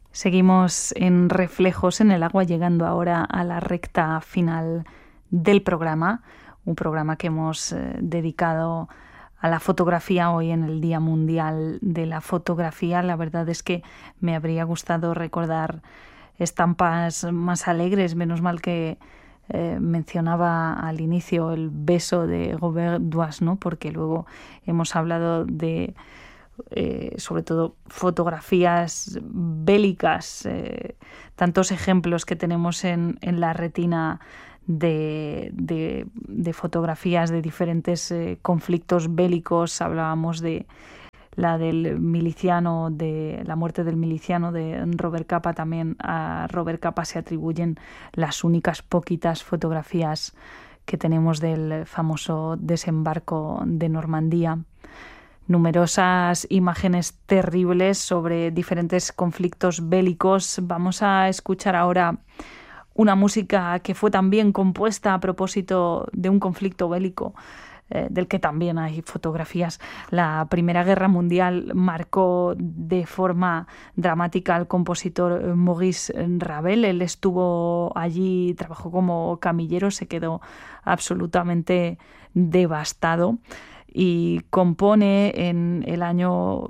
Seguimos en Reflejos en el agua, llegando ahora a la recta final del programa, un programa que hemos dedicado a la fotografía hoy en el Día Mundial de la Fotografía. La verdad es que me habría gustado recordar estampas más alegres, menos mal que mencionaba al inicio el beso de Robert Duas, ¿no? Porque luego hemos hablado de sobre todo fotografías bélicas, tantos ejemplos que tenemos en la retina de fotografías de diferentes conflictos bélicos. Hablábamos de la del miliciano, de la muerte del miliciano de Robert Capa. También a Robert Capa se atribuyen las únicas poquitas fotografías que tenemos del famoso desembarco de Normandía. Numerosas imágenes terribles sobre diferentes conflictos bélicos. Vamos a escuchar ahora una música que fue también compuesta a propósito de un conflicto bélico, del que también hay fotografías. La Primera Guerra Mundial marcó de forma dramática al compositor Maurice Ravel. Él estuvo allí, trabajó como camillero, se quedó absolutamente devastado y compone en el año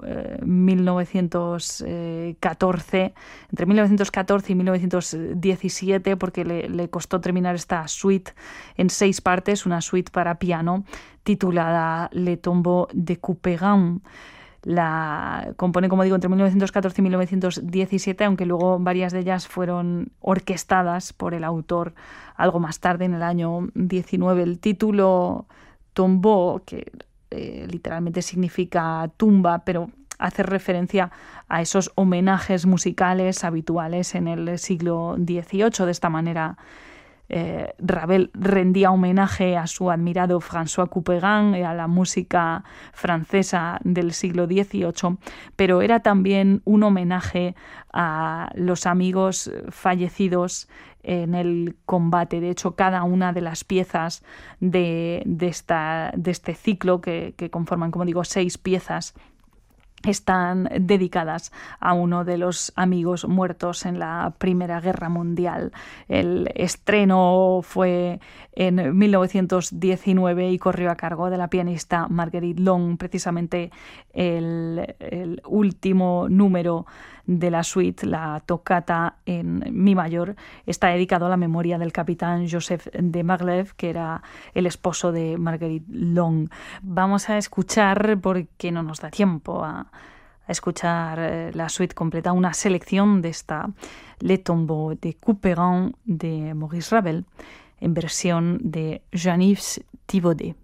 1914, entre 1914 y 1917, porque le costó terminar esta suite en 6 partes, una suite para piano titulada Le Tombeau de Couperin. La compone, como digo, entre 1914 y 1917, aunque luego varias de ellas fueron orquestadas por el autor algo más tarde, en el año 19. El título Tombeau, que literalmente significa tumba, pero hace referencia a esos homenajes musicales habituales en el siglo XVIII. De esta manera, Ravel rendía homenaje a su admirado François Couperin y a la música francesa del siglo XVIII, pero era también un homenaje a los amigos fallecidos en el combate. De hecho, cada una de las piezas de este ciclo, que conforman, como digo, 6 piezas, están dedicadas a uno de los amigos muertos en la Primera Guerra Mundial. El estreno fue en 1919 y corrió a cargo de la pianista Marguerite Long. Precisamente el último número de la suite, la tocata en mi mayor, está dedicado a la memoria del capitán Joseph de Maglev, que era el esposo de Marguerite Long. Vamos a escuchar, porque no nos da tiempo a escuchar la suite completa, una selección de esta Le Tombeau de Couperin de Maurice Ravel en versión de Jean-Yves Thibaudet.